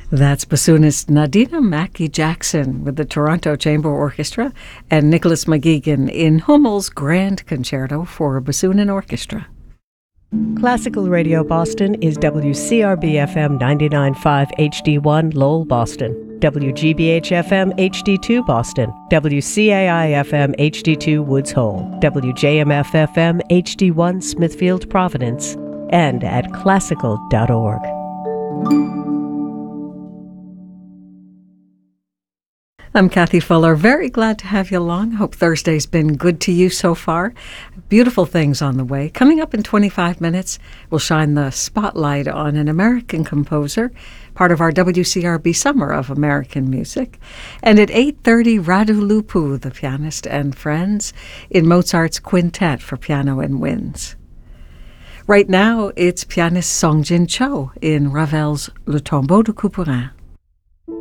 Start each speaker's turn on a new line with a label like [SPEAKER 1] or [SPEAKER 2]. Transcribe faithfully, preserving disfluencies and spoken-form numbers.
[SPEAKER 1] That's bassoonist Nadina Mackey-Jackson with the Toronto Chamber Orchestra and Nicholas McGeegan in Hummel's Grand Concerto for Bassoon and Orchestra.
[SPEAKER 2] Classical Radio Boston is W C R B F M ninety-nine point five H D one Lowell, Boston, W G B H F M H D two Boston, W C A I F M H D two Woods Hole, W J M F F M H D one Smithfield, Providence, and at classical dot org.
[SPEAKER 1] I'm Kathy Fuller. Very glad to have you along. Hope Thursday's been good to you so far. Beautiful things on the way. Coming up in twenty-five minutes, we'll shine the spotlight on an American composer, part of our W C R B Summer of American Music. And at eight thirty, Radu Lupu, the pianist, and friends in Mozart's Quintet for Piano and Winds. Right now, it's pianist Song Jin Cho in Ravel's Le Tombeau de Couperin.